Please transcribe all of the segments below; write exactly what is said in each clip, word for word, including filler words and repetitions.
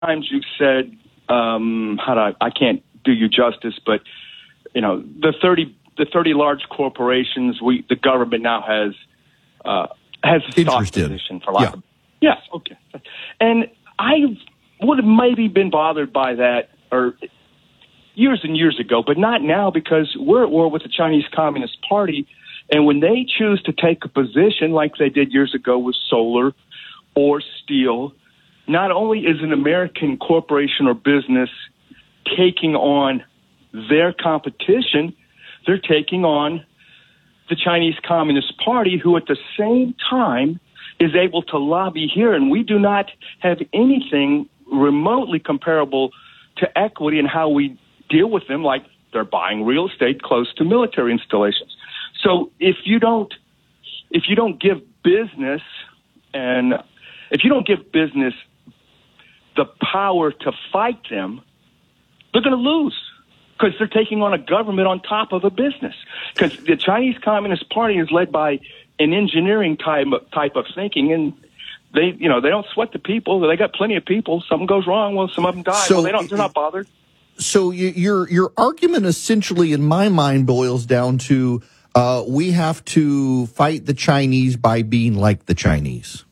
times you've said, um, how do I, I can't do you justice, but, you know, the thirty the thirty large corporations, we the government now has uh, has a stock position for lack yeah. of. Yes, okay. And I would have maybe been bothered by that or years and years ago, but not now because we're at war with the Chinese Communist Party. And when they choose to take a position like they did years ago with solar or steel, not only is an American corporation or business taking on their competition, they're taking on the Chinese Communist Party, who at the same time is able to lobby here. And we do not have anything remotely comparable to equity in how we deal with them, like they're buying real estate close to military installations. So if you don't, if you don't give business and if you don't give business the power to fight them, they're going to lose because they're taking on a government on top of a business. Because the Chinese Communist Party is led by an engineering type type of thinking, and they, you know, they don't sweat the people. They got plenty of people. Something goes wrong, well, some of them die. So, well, they don't. They're not bothered. So your your argument essentially, in my mind, boils down to uh, we have to fight the Chinese by being like the Chinese.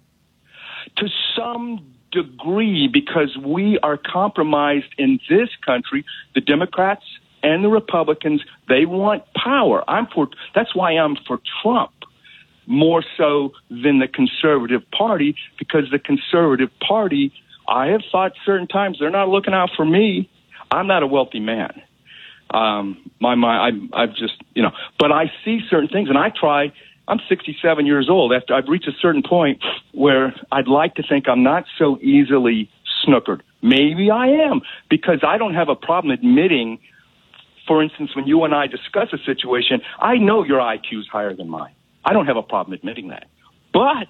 To some degree, because we are compromised in this country, the Democrats and the Republicans, they want power. I'm for. That's why I'm for Trump more so than the Conservative Party, because the Conservative Party, I have thought certain times they're not looking out for me. I'm not a wealthy man. Um, my, my, I, I've just, you know, but I see certain things, and I try. I'm sixty-seven years old. After I've reached a certain point where I'd like to think I'm not so easily snookered. Maybe I am, because I don't have a problem admitting, for instance, when you and I discuss a situation, I know your I Q is higher than mine. I don't have a problem admitting that. But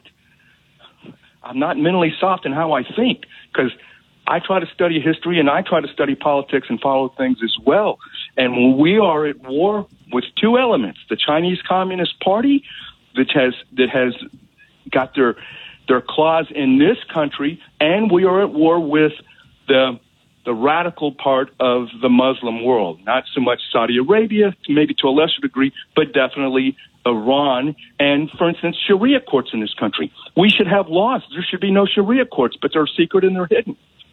I'm not mentally soft in how I think, because I try to study history and I try to study politics and follow things as well. And we are at war with two elements: the Chinese Communist Party, that has that has got their their claws in this country, and we are at war with the the radical part of the Muslim world. Not so much Saudi Arabia, maybe to a lesser degree, but definitely Iran, and, for instance, Sharia courts in this country. We should have laws. There should be no Sharia courts, but they're secret and they're hidden.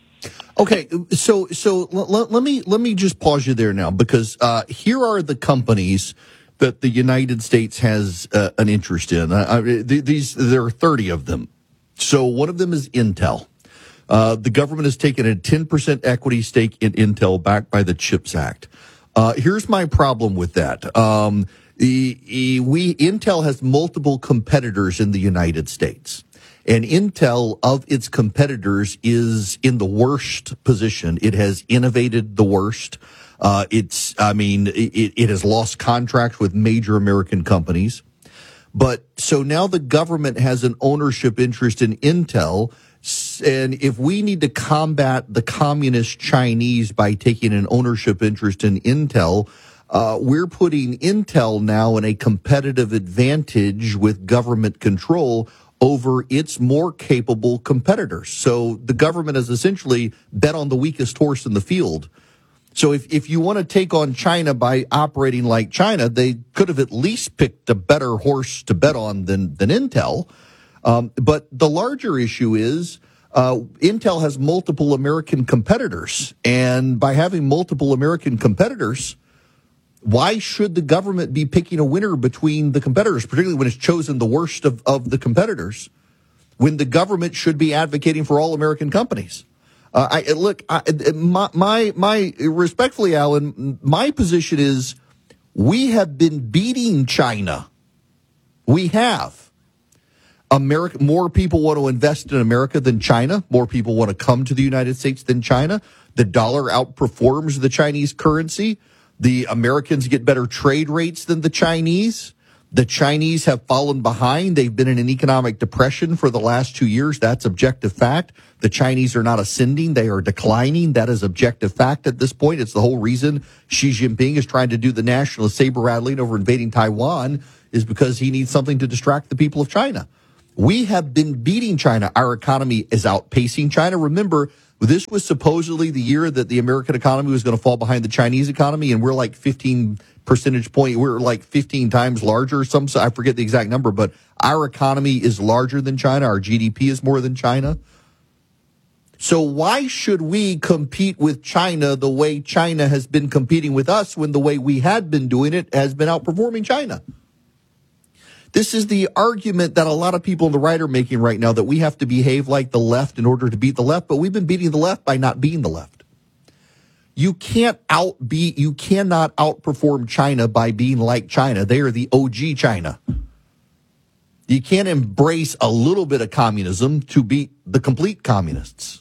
Okay, so so l- let me let me just pause you there now, because uh, here are the companies that the United States has uh, an interest in. Uh, these there are thirty of them. So one of them is Intel. Uh, the government has taken a ten percent equity stake in Intel, backed by the CHIPS Act. Uh, here's my problem with that. Um, the, the, we Intel has multiple competitors in the United States. And Intel, of its competitors, is in the worst position. It has innovated the worst. Uh, it's, I mean, it, it has lost contracts with major American companies. But so now the government has an ownership interest in Intel. And if we need to combat the communist Chinese by taking an ownership interest in Intel, uh, we're putting Intel now in a competitive advantage with government control over its more capable competitors. So the government has essentially bet on the weakest horse in the field. So if, if you want to take on China by operating like China, they could have at least picked a better horse to bet on than, than Intel. Um, but the larger issue is uh, Intel has multiple American competitors. And by having multiple American competitors, why should the government be picking a winner between the competitors, particularly when it's chosen the worst of, of the competitors, when the government should be advocating for all American companies? Uh, I look, I, my, my, my, respectfully, Alan, my position is we have been beating China. We have. America, more people want to invest in America than China. More people want to come to the United States than China. The dollar outperforms the Chinese currency. The Americans get better trade rates than the Chinese. The Chinese have fallen behind. They've been in an economic depression for the last two years. That's objective fact. The Chinese are not ascending. They are declining. That is objective fact at this point. It's the whole reason Xi Jinping is trying to do the nationalist saber rattling over invading Taiwan, is because he needs something to distract the people of China. We have been beating China. Our economy is outpacing China. Remember, this was supposedly the year that the American economy was going to fall behind the Chinese economy, and we're like fifteen percentage point. We're like fifteen times larger. Some I forget the exact number, but our economy is larger than China. Our G D P is more than China. So why should we compete with China the way China has been competing with us when the way we had been doing it has been outperforming China? This is the argument that a lot of people in the right are making right now, that we have to behave like the left in order to beat the left, but we've been beating the left by not being the left. You can't outbeat, you cannot outperform China by being like China. They are the O G China. You can't embrace a little bit of communism to beat the complete communists.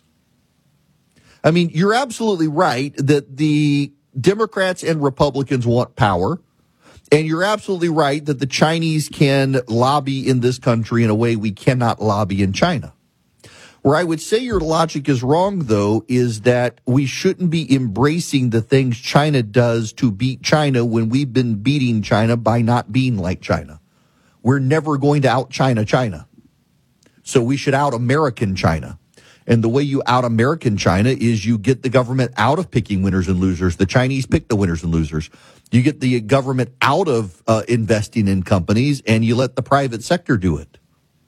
I mean, you're absolutely right that the Democrats and Republicans want power. And you're absolutely right that the Chinese can lobby in this country in a way we cannot lobby in China. Where I would say your logic is wrong, though, is that we shouldn't be embracing the things China does to beat China when we've been beating China by not being like China. We're never going to out-China China. So we should out-American China. And the way you out-American China is you get the government out of picking winners and losers. The Chinese pick the winners and losers. You get the government out of uh, investing in companies, and you let the private sector do it.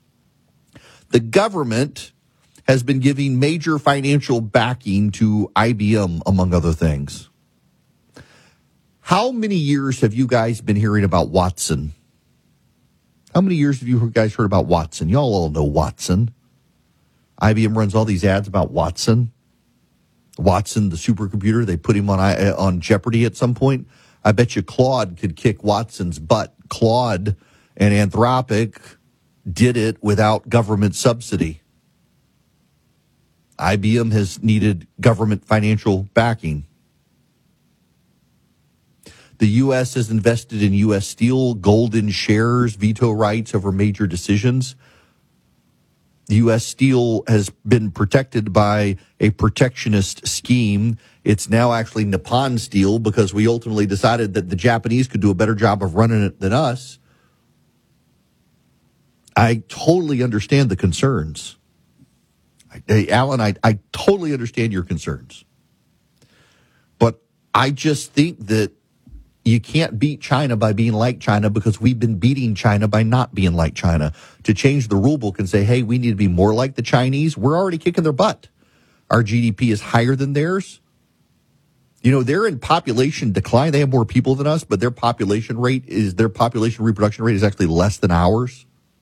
The government has been giving major financial backing to I B M, among other things. How many years have you guys been hearing about Watson? How many years have you guys heard about Watson? Y'all all know Watson. I B M runs all these ads about Watson. Watson, the supercomputer, they put him on on Jeopardy at some point. I bet you Claude could kick Watson's butt. Claude and Anthropic did it without government subsidy. I B M has needed government financial backing. The U S has invested in U S Steel, golden shares, veto rights over major decisions. U S Steel has been protected by a protectionist scheme. It's now actually Nippon Steel because we ultimately decided that the Japanese could do a better job of running it than us. I totally understand the concerns. Hey, Alan, I, I totally understand your concerns. But I just think that you can't beat China by being like China because we've been beating China by not being like China. To change the rule book and say, hey, we need to be more like the Chinese, we're already kicking their butt. Our G D P is higher than theirs. You know, they're in population decline. They have more people than us, but their population rate is, their population reproduction rate is actually less than ours.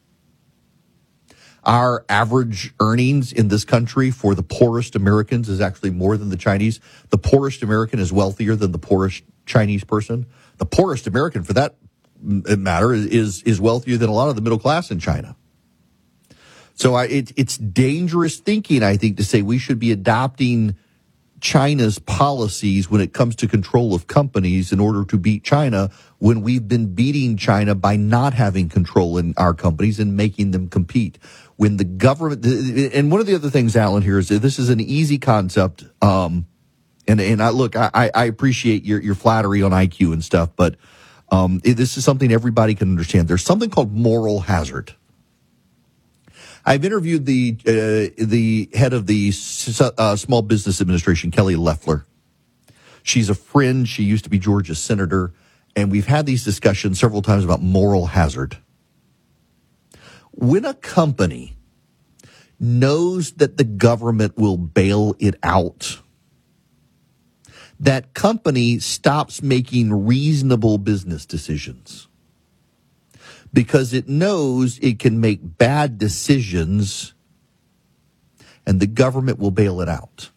Our average earnings in this country for the poorest Americans is actually more than the Chinese. The poorest American is wealthier than the poorest Chinese person. The poorest American, for that matter, is is wealthier than a lot of the middle class in China. So I, it, it's dangerous thinking, I think, to say we should be adopting China's policies when it comes to control of companies in order to beat China when we've been beating China by not having control in our companies and making them compete. When the government, and one of the other things, Alan, here is that this is an easy concept. Um, and, and I look, I, I appreciate your, your flattery on I Q and stuff, but, um, it, this is something everybody can understand. There's something called moral hazard. I've interviewed the, uh, the head of the uh, Small Business Administration, Kelly Loeffler. She's a friend. She used to be Georgia's senator. And we've had these discussions several times about moral hazard. When a company knows that the government will bail it out, that company stops making reasonable business decisions because it knows it can make bad decisions and the government will bail it out.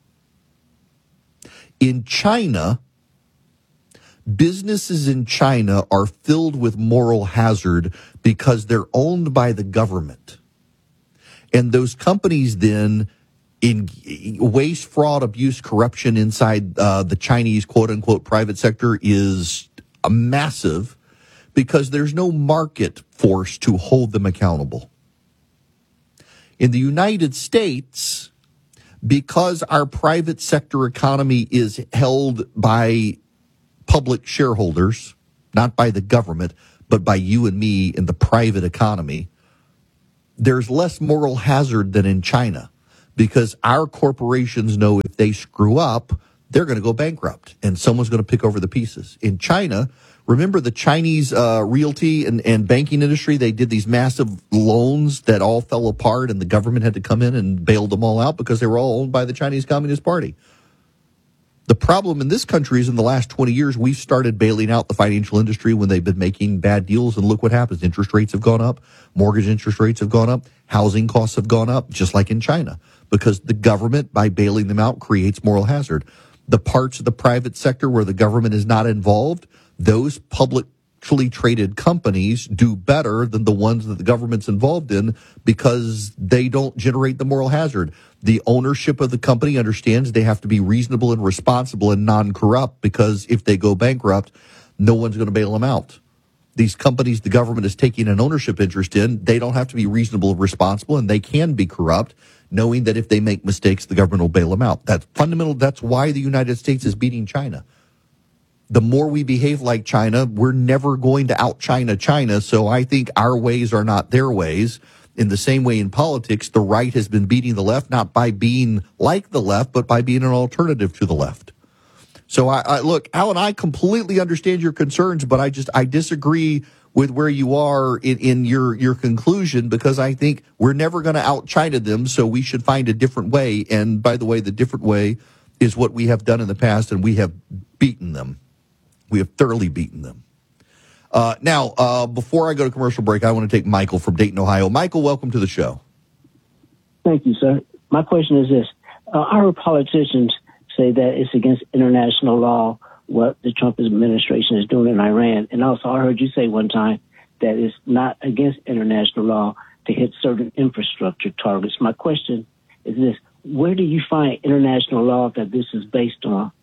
In China, businesses in China are filled with moral hazard because they're owned by the government. And those companies then in waste, fraud, abuse, corruption inside uh, the Chinese quote-unquote private sector is a massive because there's no market force to hold them accountable. In the United States, because our private sector economy is held by public shareholders, not by the government, but by you and me in the private economy, there's less moral hazard than in China because our corporations know if they screw up, they're going to go bankrupt and someone's going to pick over the pieces. In China, remember the Chinese uh, realty and, and banking industry? They did these massive loans that all fell apart and the government had to come in and bailed them all out because they were all owned by the Chinese Communist Party. The problem in this country is in the last twenty years, we've started bailing out the financial industry when they've been making bad deals. And look what happens. Interest rates have gone up. Mortgage interest rates have gone up. Housing costs have gone up, just like in China, because the government, by bailing them out, creates moral hazard. The parts of the private sector where the government is not involved, those publicly traded companies do better than the ones that the government's involved in because they don't generate the moral hazard. The ownership of the company understands they have to be reasonable and responsible and non-corrupt because if they go bankrupt, no one's going to bail them out. These companies the government is taking an ownership interest in, they don't have to be reasonable and responsible, and they can be corrupt, knowing that if they make mistakes, the government will bail them out. That's fundamental. That's why the United States is beating China. The more we behave like China, we're never going to out-China China, so I think our ways are not their ways. In the same way in politics, the right has been beating the left, not by being like the left, but by being an alternative to the left. So I, I look, Alan, I completely understand your concerns, but I just, I disagree with where you are in, in your, your conclusion, because I think we're never going to out-China them, so we should find a different way. And by the way, the different way is what we have done in the past, and we have beaten them. We have thoroughly beaten them. Uh, now, uh, before I go to commercial break, I want to take Michael from Dayton, Ohio. Michael, welcome to the show. Thank you, sir. My question is this. Uh, our politicians say that it's against international law what the Trump administration is doing in Iran. And also, I heard you say one time that it's not against international law to hit certain infrastructure targets. My question is this. Where do you find international law that this is based on?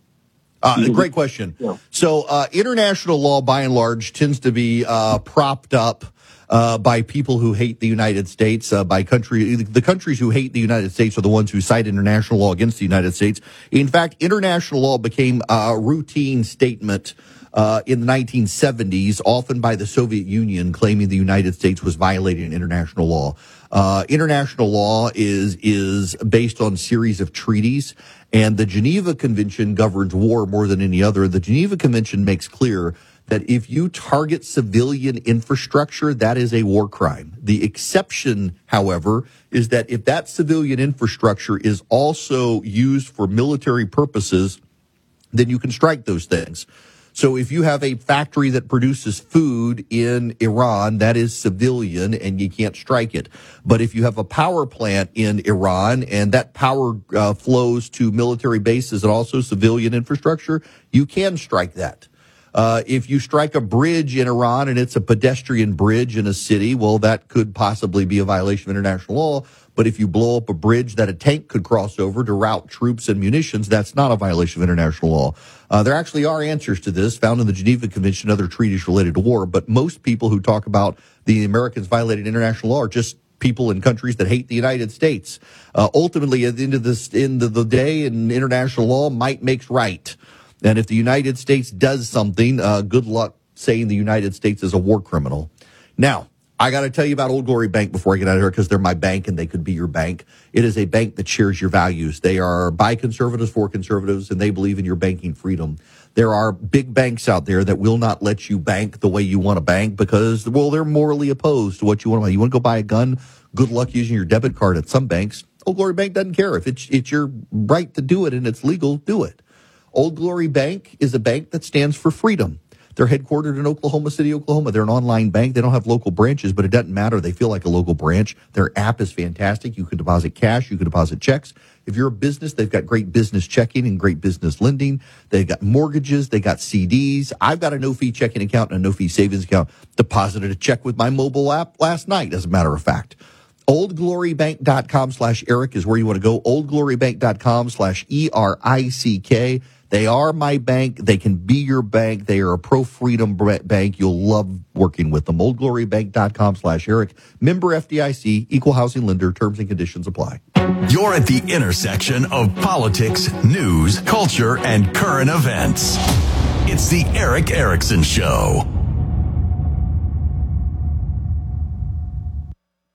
Uh, great question. Yeah. So uh, international law, by and large, tends to be uh, propped up uh, by people who hate the United States, uh, by country. The countries who hate the United States are the ones who cite international law against the United States. In fact, international law became a routine statement uh, in the nineteen seventies, often by the Soviet Union, claiming the United States was violating international law. Uh, international law is is based on a series of treaties, and the Geneva Convention governs war more than any other. The Geneva Convention makes clear that if you target civilian infrastructure, that is a war crime. The exception, however, is that if that civilian infrastructure is also used for military purposes, then you can strike those things. So if you have a factory that produces food in Iran, that is civilian and you can't strike it. But if you have a power plant in Iran and that power uh, flows to military bases and also civilian infrastructure, you can strike that. Uh, if you strike a bridge in Iran and it's a pedestrian bridge in a city, well, that could possibly be a violation of international law. But if you blow up a bridge that a tank could cross over to route troops and munitions, that's not a violation of international law. Uh, there actually are answers to this found in the Geneva Convention and other treaties related to war. But most people who talk about the Americans violating international law are just people in countries that hate the United States. Uh, ultimately, at the end of this, end of the day, in international law, might makes right. And if the United States does something, uh, good luck saying the United States is a war criminal. Now, I got to tell you about Old Glory Bank before I get out of here, because they're my bank and they could be your bank. It is a bank that shares your values. They are by conservatives for conservatives, and they believe in your banking freedom. There are big banks out there that will not let you bank the way you want to bank because, well, they're morally opposed to what you want to buy. You want to go buy a gun? Good luck using your debit card at some banks. Old Glory Bank doesn't care. If it's, it's your right to do it and it's legal, do it. Old Glory Bank is a bank that stands for freedom. They're headquartered in Oklahoma City, Oklahoma. They're an online bank. They don't have local branches, but it doesn't matter. They feel like a local branch. Their app is fantastic. You can deposit cash. You can deposit checks. If you're a business, they've got great business checking and great business lending. They've got mortgages. They got C Ds. I've got a no-fee checking account and a no-fee savings account. Deposited a check with my mobile app last night, as a matter of fact. oldglorybank.com slash Eric is where you want to go. oldglorybank.com slash E R I C K. They are my bank. They can be your bank. They are a pro-freedom bank. You'll love working with them. oldglorybank.com slash Eric. Member F D I C, equal housing lender. Terms and conditions apply. You're at the intersection of politics, news, culture, and current events. It's the Erick Erickson Show.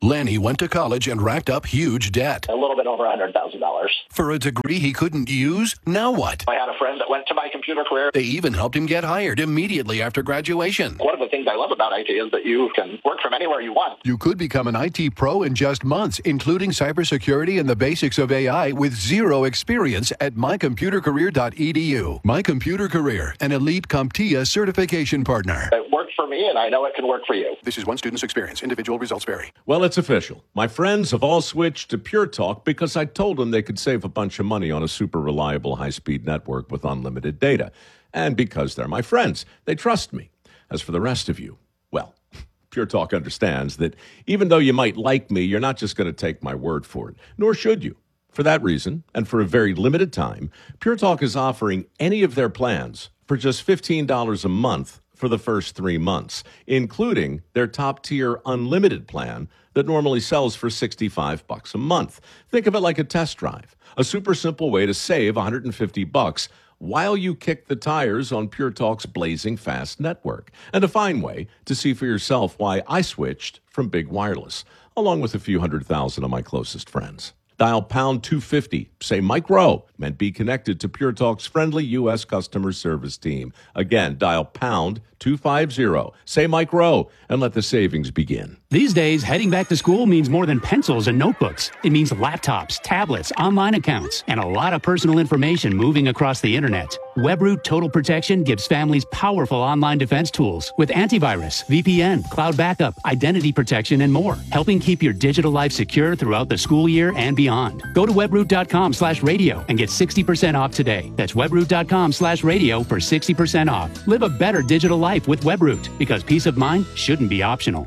Lenny went to college and racked up huge debt. A little bit over one hundred thousand dollars. For a degree he couldn't use? Now what? I had a friend that went to My Computer Career. They even helped him get hired immediately after graduation. One of the things I love about I T is that you can work from anywhere you want. You could become an I T pro in just months, including cybersecurity and the basics of A I with zero experience at my computer career dot e d u. My Computer Career, an elite CompTIA certification partner. It worked for me, and I know it can work for you. This is one student's experience. Individual results vary. Well, it's official. My friends have all switched to Pure Talk because I told them they could save a bunch of money on a super reliable high-speed network with unlimited data. And because they're my friends, they trust me. As for the rest of you, well, Pure Talk understands that even though you might like me, you're not just going to take my word for it, nor should you. For that reason, and for a very limited time, Pure Talk is offering any of their plans for just fifteen dollars a month for the first three months, including their top-tier unlimited plan that normally sells for sixty-five bucks a month. Think of it like a test drive, a super simple way to save one hundred fifty bucks while you kick the tires on Pure Talk's blazing fast network, and a fine way to see for yourself why I switched from big wireless, along with a few hundred thousand of my closest friends. Dial pound two fifty, say Mike Rowe, and be connected to Pure Talk's friendly U S customer service team. Again, dial pound two fifty, say Mike Rowe, and let the savings begin. These days, heading back to school means more than pencils and notebooks. It means laptops, tablets, online accounts, and a lot of personal information moving across the internet. Webroot Total Protection gives families powerful online defense tools with antivirus, V P N, cloud backup, identity protection, and more, helping keep your digital life secure throughout the school year and beyond. Go to webroot.com slash radio and get sixty percent off today. That's webroot.com slash radio for sixty percent off. Live a better digital life with Webroot, because peace of mind shouldn't be optional.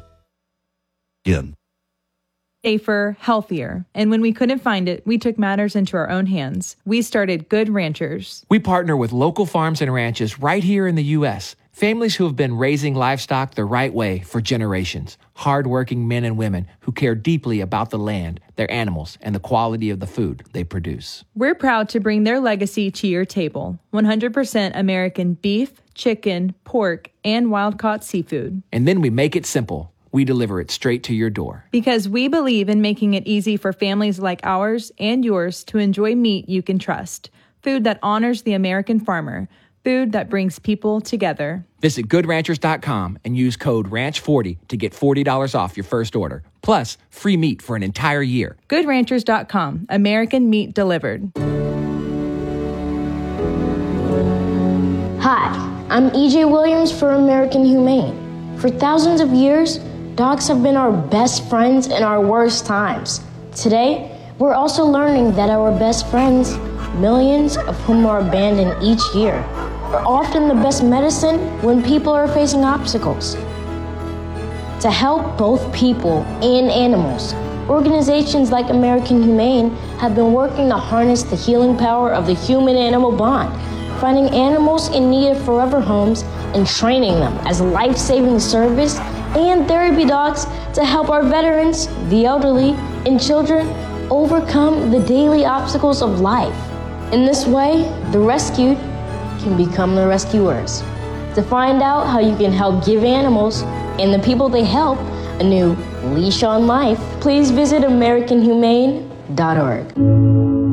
Again. Safer, healthier. And when we couldn't find it, we took matters into our own hands. We started Good Ranchers. We partner with local farms and ranches right here in the U S, families who have been raising livestock the right way for generations. Hardworking men and women who care deeply about the land, their animals, and the quality of the food they produce. We're proud to bring their legacy to your table. one hundred percent American beef, chicken, pork, and wild-caught seafood. And then we make it simple. We deliver it straight to your door. Because we believe in making it easy for families like ours and yours to enjoy meat you can trust. Food that honors the American farmer. Food that brings people together. Visit good ranchers dot com and use code ranch forty to get forty dollars off your first order. Plus, free meat for an entire year. good ranchers dot com. American meat delivered. Hi, I'm E J Williams for American Humane. For thousands of years, dogs have been our best friends in our worst times. Today, we're also learning that our best friends, millions of whom are abandoned each year, are often the best medicine when people are facing obstacles. To help both people and animals, organizations like American Humane have been working to harness the healing power of the human-animal bond, finding animals in need of forever homes and training them as life-saving service and therapy dogs to help our veterans, the elderly, and children overcome the daily obstacles of life. In this way, the rescued can become the rescuers. To find out how you can help give animals and the people they help a new leash on life, please visit American Humane dot org.